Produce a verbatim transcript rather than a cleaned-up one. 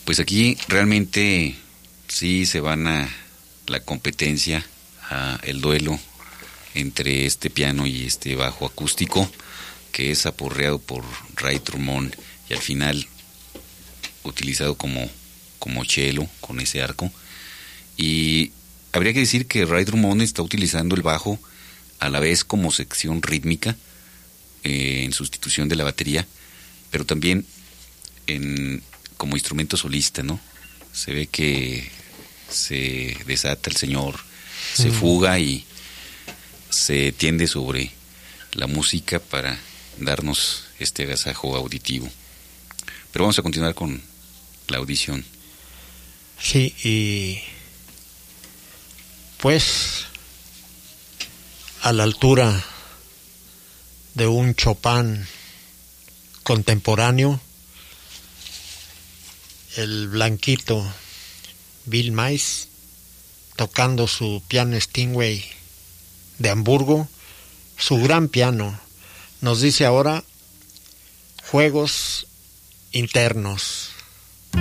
Pues aquí realmente sí se van a la competencia, a el duelo entre este piano y este bajo acústico, que es aporreado por Ray Drummond y al final utilizado como, como cello, con ese arco. Y habría que decir que Ray Drummond está utilizando el bajo a la vez como sección rítmica, eh, en sustitución de la batería, pero también en, como instrumento solista, ¿no? Se ve que se desata el señor, se mm. fuga y se tiende sobre la música para darnos este agasajo auditivo. Pero vamos a continuar con la audición. Sí, y pues a la altura de un Chopin contemporáneo, el blanquito Bill Mays tocando su piano Steinway de Hamburgo, su gran piano, nos dice ahora Juegos Internos.